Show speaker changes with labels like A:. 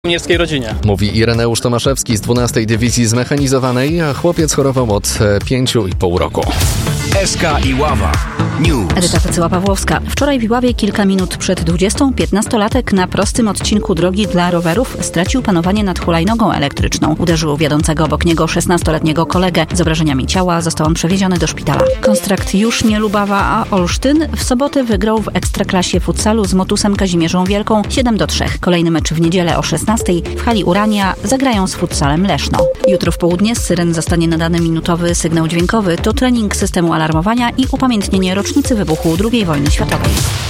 A: żołnierskiej rodzinie.
B: Mówi Ireneusz Tomaszewski z 12. Dywizji Zmechanizowanej, a chłopiec chorował od 5,5 roku.
C: SK Iława News.
D: Edyta Fecyła-Pawłowska. Wczoraj w Iławie kilka minut przed 20 15-latek na prostym odcinku drogi dla rowerów stracił panowanie nad hulajnogą elektryczną. Uderzył wiodącego obok niego 16-letniego kolegę. Z obrażeniami ciała został on przewieziony do szpitala. Konstrakt już nie Lubawa, a Olsztyn w sobotę wygrał w Ekstraklasie futsalu z Motusem Kazimierzą Wielką 7-3. Kolejny mecz w niedzielę o 16 w hali Urania zagrają z futsalem Leszno. Jutro w południe z syren zostanie nadany minutowy sygnał dźwiękowy. To trening systemu alarmowania i upamiętnienie rocznicy wybuchu II wojny światowej.